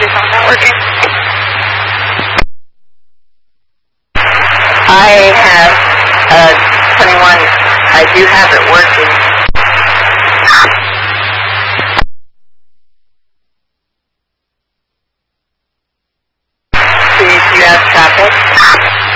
your phone not working? I have 21. I do have it working.